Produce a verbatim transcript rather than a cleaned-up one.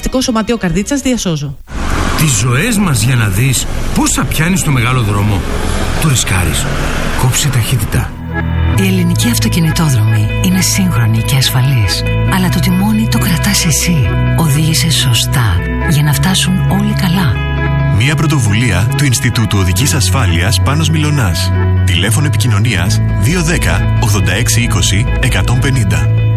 Αστικό Σωματείο Καρδίτσας, διασώζω. Τις ζωές μας για να δεις πόσα πιάνεις στο μεγάλο δρόμο. Το ρισκάρεις. Κόψε ταχύτητα. Η ελληνική αυτοκινητόδρομη είναι σύγχρονη και ασφαλής, αλλά το τιμόνι το κρατάς εσύ. Οδήγησε σωστά για να φτάσουν όλοι καλά. Μια πρωτοβουλία του Ινστιτούτου Οδικής Ασφάλειας Πάνος Μιλωνάς. Τηλέφωνο επικοινωνίας δύο ένα μηδέν ογδόντα έξι είκοσι εκατόν πενήντα.